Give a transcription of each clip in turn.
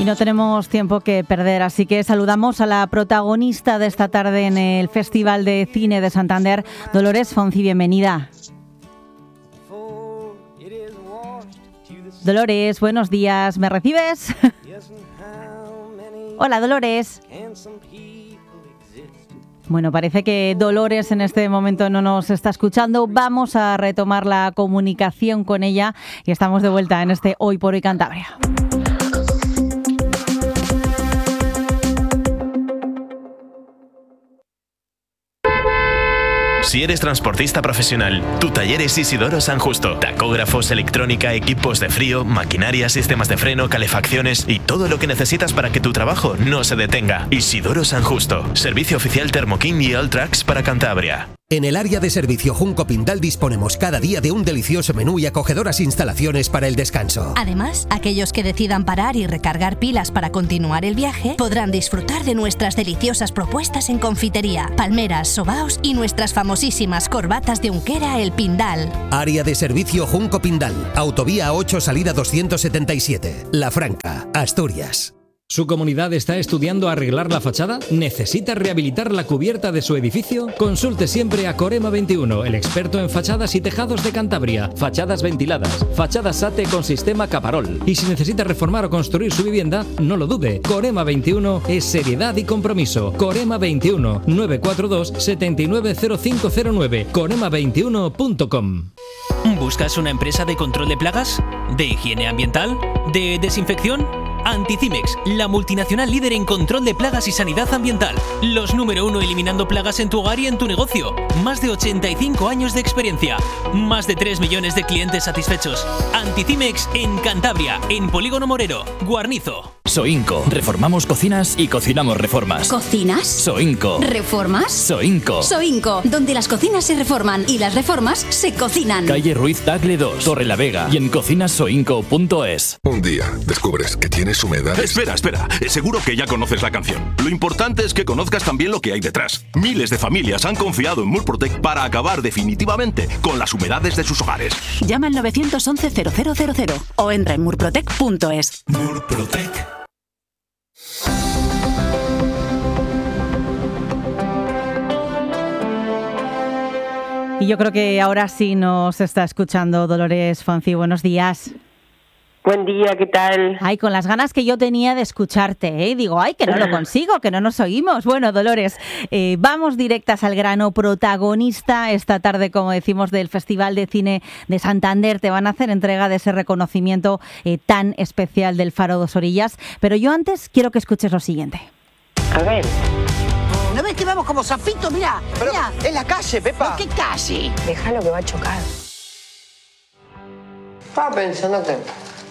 Y no tenemos tiempo que perder, así que saludamos a la protagonista de esta tarde en el Festival de Cine de Santander, Dolores Fonzi. Bienvenida. Dolores, buenos días. ¿Me recibes? Hola, Dolores. Bueno, parece que Dolores en este momento no nos está escuchando. Vamos a retomar la comunicación con ella y estamos de vuelta en este Hoy por Hoy Cantabria. Si eres transportista profesional, tu taller es Isidoro San Justo. Tacógrafos, electrónica, equipos de frío, maquinaria, sistemas de freno, calefacciones y todo lo que necesitas para que tu trabajo no se detenga. Isidoro San Justo. Servicio oficial Thermoking y Alltrax para Cantabria. En el área de servicio Junco Pindal disponemos cada día de un delicioso menú y acogedoras instalaciones para el descanso. Además, aquellos que decidan parar y recargar pilas para continuar el viaje podrán disfrutar de nuestras deliciosas propuestas en confitería, palmeras, sobaos y nuestras famosísimas corbatas de Unquera El Pindal. Área de servicio Junco Pindal, Autovía 8 Salida 277, La Franca, Asturias. ¿Su comunidad está estudiando arreglar la fachada? ¿Necesita rehabilitar la cubierta de su edificio? Consulte siempre a Corema 21, el experto en fachadas y tejados de Cantabria. Fachadas ventiladas, fachadas SATE con sistema Caparol. Y si necesita reformar o construir su vivienda, no lo dude. Corema 21 es seriedad y compromiso. Corema 21 942 790509. Corema21.com. ¿Buscas una empresa de control de plagas? ¿De higiene ambiental? ¿De desinfección? Anticimex, la multinacional líder en control de plagas y sanidad ambiental. Los número 1 eliminando plagas en tu hogar y en tu negocio. Más de 85 años de experiencia. Más de 3 millones de clientes satisfechos. Anticimex en Cantabria, en Polígono Morero, Guarnizo. Soinco. Reformamos cocinas y cocinamos reformas. ¿Cocinas? Soinco. ¿Reformas? Soinco. Soinco, donde las cocinas se reforman y las reformas se cocinan. Calle Ruiz Tagle 2, Torre la Vega y en cocinasoinco.es. Un día descubres que tienes humedades. Espera. Seguro que ya conoces la canción. Lo importante es que conozcas también lo que hay detrás. Miles de familias han confiado en Murprotec para acabar definitivamente con las humedades de sus hogares. Llama al 911-0000 o entra en murprotec.es. Murprotec. Y yo creo que ahora sí nos está escuchando Dolores Fonzi. Buenos días. Buen día, ¿qué tal? Ay, con las ganas que yo tenía de escucharte, ¿eh? Digo, ay, que no lo consigo, que no nos oímos. Bueno, Dolores, vamos directas al grano. Protagonista esta tarde, como decimos, del Festival de Cine de Santander. Te van a hacer entrega de ese reconocimiento tan especial del Faro dos Orillas. Pero yo antes quiero que escuches lo siguiente. A ver. ¿No ves que vamos como zafitos? Mira, mira. Es la calle, Pepa. ¿Qué calle? Déjalo que va a chocar. Estaba pensando que...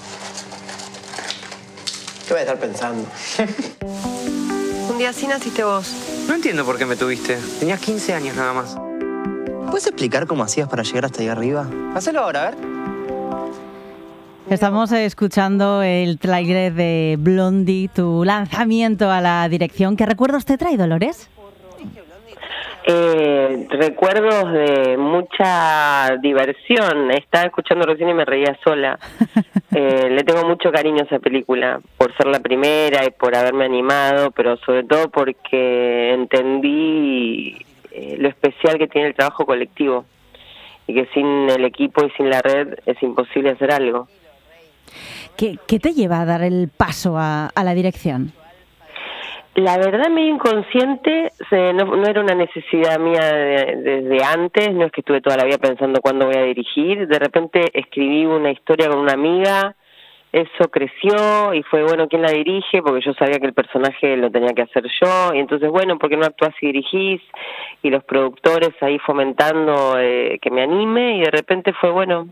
¿Qué voy a estar pensando? Un día así naciste vos. No entiendo por qué me tuviste. Tenías 15 años nada más. ¿Puedes explicar cómo hacías para llegar hasta ahí arriba? Hacelo ahora, a ver. Estamos escuchando el tráiler de Blondie, tu lanzamiento a la dirección. ¿Qué recuerdos te trae, Dolores? Recuerdos de mucha diversión. Estaba escuchando recién y me reía sola. Le tengo mucho cariño a esa película, por ser la primera y por haberme animado, pero sobre todo porque entendí lo especial que tiene el trabajo colectivo y que sin el equipo y sin la red es imposible hacer algo. ¿Qué te lleva a dar el paso a la dirección? La verdad, medio inconsciente, no era una necesidad mía desde antes, no es que estuve toda la vida pensando cuándo voy a dirigir. De repente escribí una historia con una amiga, eso creció y fue, bueno, ¿quién la dirige? Porque yo sabía que el personaje lo tenía que hacer yo, y entonces, bueno, ¿por qué no actúas y dirigís? Y los productores ahí fomentando que me anime, y de repente fue, bueno,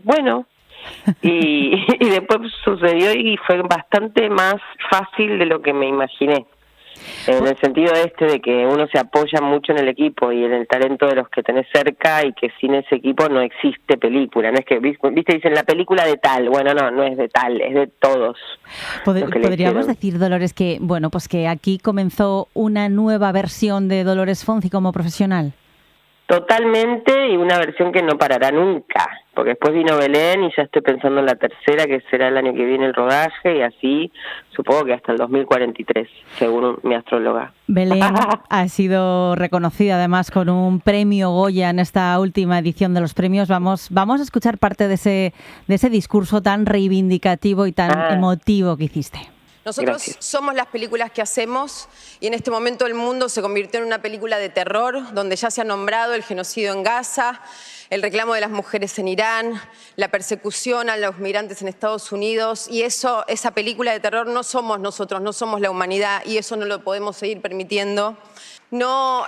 y después sucedió y fue bastante más fácil de lo que me imaginé. En el sentido de que uno se apoya mucho en el equipo y en el talento de los que tenés cerca, y que sin ese equipo no existe película. No es que, viste, dicen la película de tal. Bueno, no es de tal, es de todos. Podríamos decir, Dolores, que bueno, pues que aquí comenzó una nueva versión de Dolores Fonzi como profesional. Totalmente, y una versión que no parará nunca. porque después vino Belén y ya estoy pensando en la tercera, que será el año que viene el rodaje, y así supongo que hasta el 2043, según mi astróloga. Belén ha sido reconocida además con un premio Goya en esta última edición de los premios. Vamos a escuchar parte de ese discurso tan reivindicativo y tan emotivo que hiciste. Nosotros somos las películas que hacemos y en este momento el mundo se convirtió en una película de terror donde ya se ha nombrado el genocidio en Gaza, el reclamo de las mujeres en Irán, la persecución a los migrantes en Estados Unidos, y esa película de terror no somos nosotros, no somos la humanidad, y eso no lo podemos seguir permitiendo. No,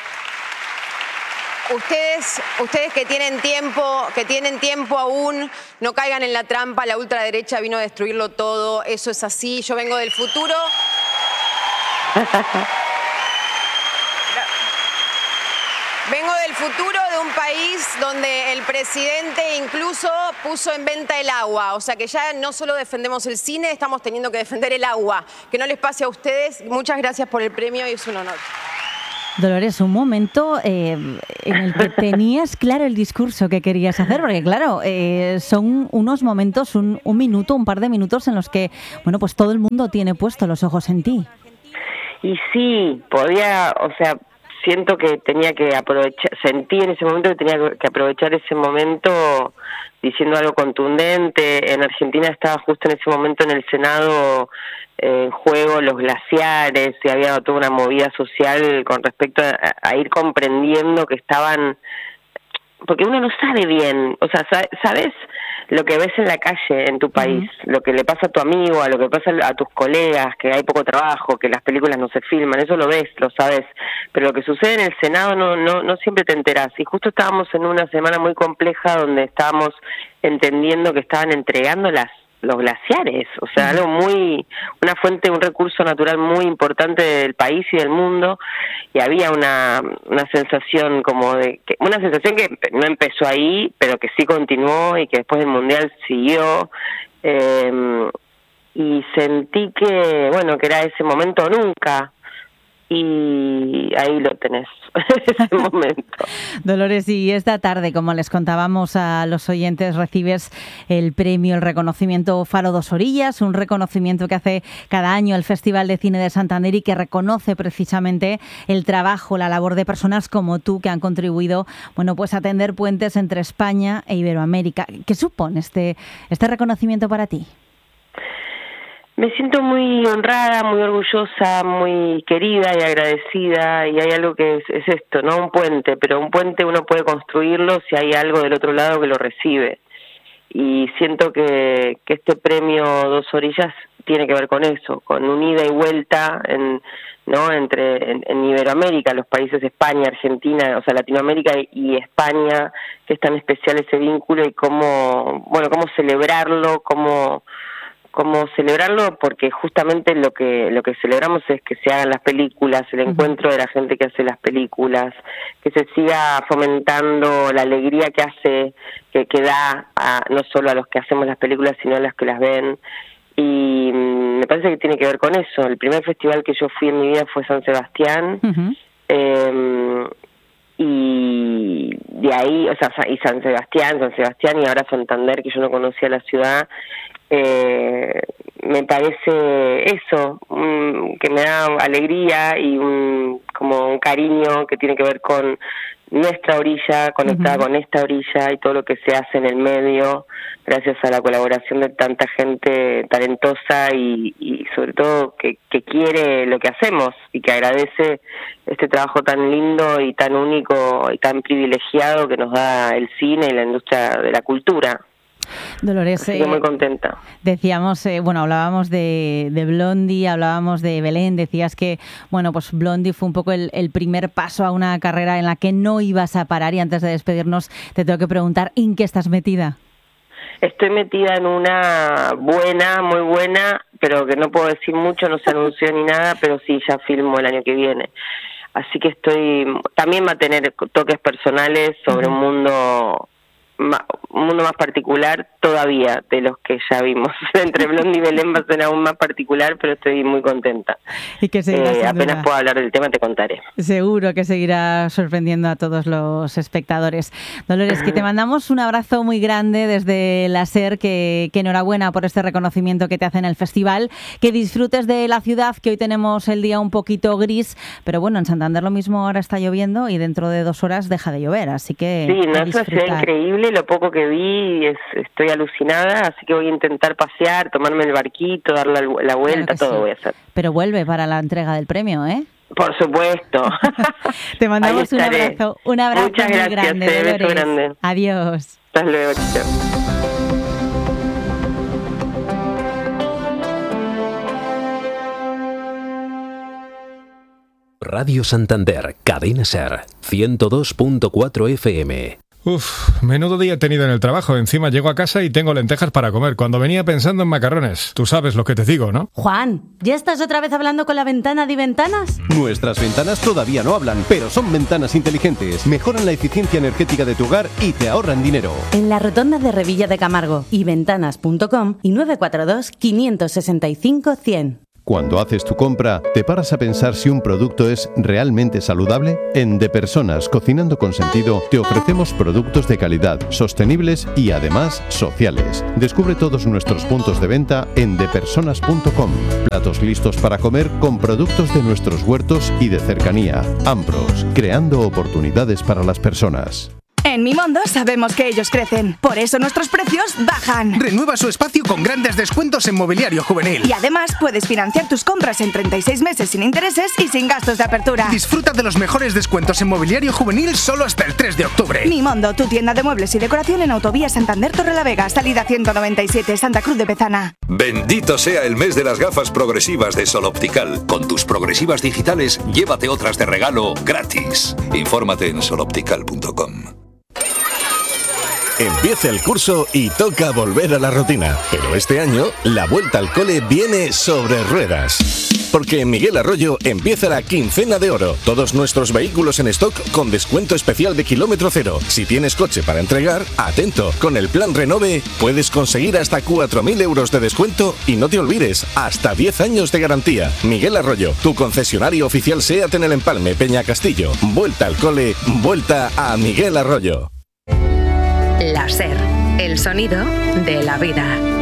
ustedes que tienen tiempo aún, no caigan en la trampa, la ultraderecha vino a destruirlo todo, eso es así, yo vengo del futuro. Vengo del futuro de un país donde el presidente incluso puso en venta el agua. O sea que ya no solo defendemos el cine, estamos teniendo que defender el agua. Que no les pase a ustedes. Muchas gracias por el premio y es un honor. Dolores, un momento en el que tenías claro el discurso que querías hacer, porque claro, son unos momentos, un minuto, un par de minutos en los que, bueno, pues todo el mundo tiene puestos los ojos en ti. Y sí, siento que tenía que sentí en ese momento que tenía que aprovechar ese momento diciendo algo contundente. En Argentina estaba justo en ese momento en el Senado en juego los glaciares, y había toda una movida social con respecto a ir comprendiendo que estaban, porque uno no sabe bien, o sea, sabes lo que ves en la calle en tu país, lo que le pasa a tu amigo, a lo que pasa a tus colegas, que hay poco trabajo, que las películas no se filman, eso lo ves, lo sabes, pero lo que sucede en el Senado no siempre te enterás, y justo estábamos en una semana muy compleja donde estábamos entendiendo que estaban entregando los glaciares, o sea, una fuente, un recurso natural muy importante del país y del mundo, y había una sensación una sensación que no empezó ahí, pero que sí continuó y que después del Mundial siguió, y sentí que era ese momento o nunca, y ahí lo tenés, ese momento. Dolores, y esta tarde, como les contábamos a los oyentes, recibes el premio, el reconocimiento Faro Dos Orillas, un reconocimiento que hace cada año el Festival de Cine de Santander y que reconoce precisamente el trabajo, la labor de personas como tú que han contribuido, pues a tender puentes entre España e Iberoamérica. ¿Qué supone este reconocimiento para ti? Me siento muy honrada, muy orgullosa, muy querida y agradecida, y hay algo que es esto, ¿no? Un puente, pero un puente uno puede construirlo si hay algo del otro lado que lo recibe. Y siento que este premio Dos Orillas tiene que ver con eso, con un ida y vuelta en Iberoamérica, los países de España, Argentina, o sea, Latinoamérica y España, que es tan especial ese vínculo, y cómo celebrarlo, cómo celebrarlo, porque justamente lo que celebramos es que se hagan las películas, el encuentro de la gente que hace las películas, que se siga fomentando la alegría que da no solo a los que hacemos las películas, sino a los que las ven, y me parece que tiene que ver con eso. El primer festival que yo fui en mi vida fue San Sebastián, y de ahí, y San Sebastián y ahora Santander, que yo no conocía la ciudad. Me parece eso, que me da alegría y como un cariño que tiene que ver con nuestra orilla, conectada con esta orilla y todo lo que se hace en el medio, gracias a la colaboración de tanta gente talentosa y sobre todo que quiere lo que hacemos y que agradece este trabajo tan lindo y tan único y tan privilegiado que nos da el cine y la industria de la cultura. Dolores, estoy muy contenta. Decíamos, hablábamos de Blondie, hablábamos de Belén, decías que, pues Blondie fue un poco el primer paso a una carrera en la que no ibas a parar, y antes de despedirnos te tengo que preguntar, ¿en qué estás metida? Estoy metida en una muy buena, pero que no puedo decir mucho, no se anunció ni nada, pero sí, ya filmo el año que viene. Así que también va a tener toques personales sobre un mundo un mundo más particular todavía de los que ya vimos. Entre Blondie y Belén va a ser aún más particular, pero estoy muy contenta. Y que apenas pueda hablar del tema te contaré. Seguro que seguirá sorprendiendo a todos los espectadores. Dolores, que te mandamos un abrazo muy grande desde la SER, que enhorabuena por este reconocimiento que te hacen en el festival, que disfrutes de la ciudad, que hoy tenemos el día un poquito gris, pero bueno, en Santander lo mismo, ahora está lloviendo y dentro de 2 horas deja de llover, así que sí, no, es una ciudad increíble, lo poco que vi, estoy alucinada, así que voy a intentar pasear, tomarme el barquito, dar la vuelta, todo sí. Voy a hacer. Pero vuelve para la entrega del premio, ¿eh? Por supuesto. Te mandamos un abrazo Muchas muy gracias, grande, Dolores. Beso grande. Adiós. Hasta luego, chao. Radio Santander, Cadena SER, 102.4 FM. Menudo día he tenido en el trabajo. Encima llego a casa y tengo lentejas para comer, cuando venía pensando en macarrones. Tú sabes lo que te digo, ¿no? Juan, ¿ya estás otra vez hablando con la ventana de Ventanas? Nuestras ventanas todavía no hablan, pero son ventanas inteligentes. Mejoran la eficiencia energética de tu hogar y te ahorran dinero. En la rotonda de Revilla de Camargo y ventanas.com y 942 565 100. Cuando haces tu compra, ¿te paras a pensar si un producto es realmente saludable? En De Personas Cocinando con Sentido te ofrecemos productos de calidad, sostenibles y además sociales. Descubre todos nuestros puntos de venta en depersonas.com. Platos listos para comer con productos de nuestros huertos y de cercanía. Ambros, creando oportunidades para las personas. En Mimondo sabemos que ellos crecen, por eso nuestros precios bajan. Renueva su espacio con grandes descuentos en mobiliario juvenil. Y además puedes financiar tus compras en 36 meses sin intereses y sin gastos de apertura. Disfruta de los mejores descuentos en mobiliario juvenil solo hasta el 3 de octubre. Mimondo, tu tienda de muebles y decoración en Autovía Santander Torrelavega, salida 197, Santa Cruz de Bezana. Bendito sea el mes de las gafas progresivas de Sol Optical. Con tus progresivas digitales, llévate otras de regalo gratis. Infórmate en soloptical.com. Empieza el curso y toca volver a la rutina. Pero este año, la vuelta al cole viene sobre ruedas. Porque en Miguel Arroyo empieza la quincena de oro. Todos nuestros vehículos en stock con descuento especial de kilómetro cero. Si tienes coche para entregar, atento. Con el plan Renove puedes conseguir hasta 4.000 euros de descuento y no te olvides, hasta 10 años de garantía. Miguel Arroyo, tu concesionario oficial SEAT en el Empalme, Peña Castillo. Vuelta al cole, vuelta a Miguel Arroyo. La SER, el sonido de la vida.